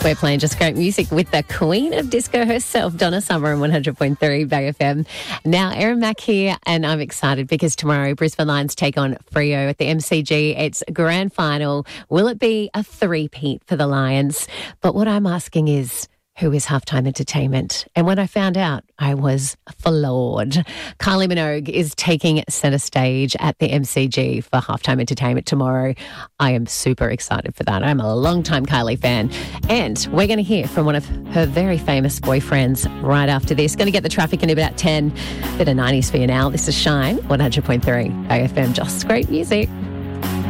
We're playing just great music with the queen of disco herself, Donna Summer, on 100.3 Bay FM. Now, Erin Mack here, and I'm excited because tomorrow Brisbane Lions take on Freo at the MCG. It's grand final. Will it be a three-peat for the Lions? But what I'm asking is, who is Halftime Entertainment? And when I found out, I was floored. Kylie Minogue is taking centre stage at the MCG for Halftime Entertainment tomorrow. I am super excited for that. I'm a long-time Kylie fan. And we're going to hear from one of her very famous boyfriends right after this. Going to get the traffic in about 10. Bit of 90s for you now. This is Shine, 100.3 AFM. Just great music.